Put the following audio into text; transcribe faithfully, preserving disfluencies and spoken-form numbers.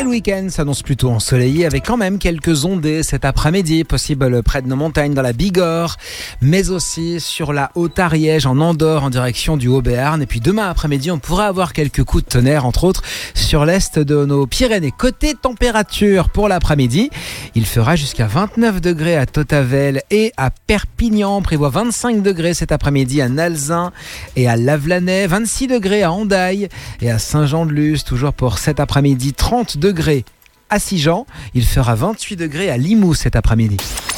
week-end s'annonce plutôt ensoleillé avec quand même quelques ondées cet après-midi, possible près de nos montagnes dans la Bigorre, mais aussi sur la Haute-Ariège en Andorre en direction du Haut-Béarn. Et puis demain après-midi, on pourra avoir quelques coups de tonnerre, entre autres sur l'est de nos Pyrénées. Côté température pour l'après-midi, il fera jusqu'à vingt-neuf degrés à Totavel et à Perpignan. On prévoit vingt-cinq degrés cet après-midi à Nalzin et à Lavelanet, vingt-six degrés à Hendaye et à Saint-Jean-de-Luz, toujours pour cet après-midi, trente degrés à Sigean. Il fera vingt-huit degrés à Limoux cet après-midi.